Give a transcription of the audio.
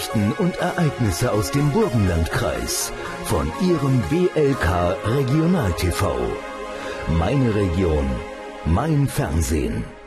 Nachrichten und Ereignisse aus dem Burgenlandkreis von Ihrem BLK Regional TV. Meine Region, mein Fernsehen.